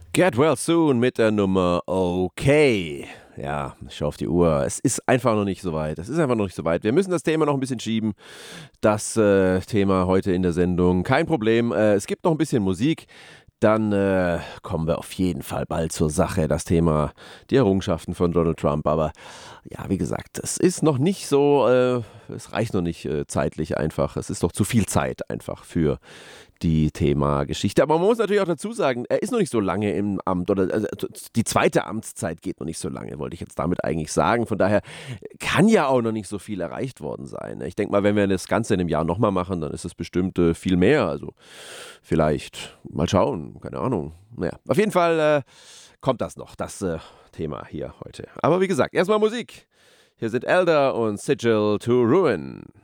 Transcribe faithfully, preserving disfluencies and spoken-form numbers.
Get Well Soon mit der Nummer Okay. Ja, ich schaue auf die Uhr. Es ist einfach noch nicht so weit. Es ist einfach noch nicht so weit. Wir müssen das Thema noch ein bisschen schieben. Das äh, Thema heute in der Sendung. Kein Problem. Äh, es gibt noch ein bisschen Musik. Dann äh, kommen wir auf jeden Fall bald zur Sache. Das Thema die Errungenschaften von Donald Trump. Aber ja, wie gesagt, es ist noch nicht so, äh, es reicht noch nicht äh, zeitlich einfach. Es ist doch zu viel Zeit einfach für die Thema Geschichte. Aber man muss natürlich auch dazu sagen, er ist noch nicht so lange im Amt oder also die zweite Amtszeit geht noch nicht so lange, wollte ich jetzt damit eigentlich sagen. Von daher kann ja auch noch nicht so viel erreicht worden sein. Ich denke mal, wenn wir das Ganze in einem Jahr nochmal machen, dann ist es bestimmt äh, viel mehr. Also vielleicht mal schauen, keine Ahnung. Naja, auf jeden Fall äh, kommt das noch, das äh, Thema hier heute. Aber wie gesagt, erstmal Musik. Hier sind Elder und Sigil to Ruin.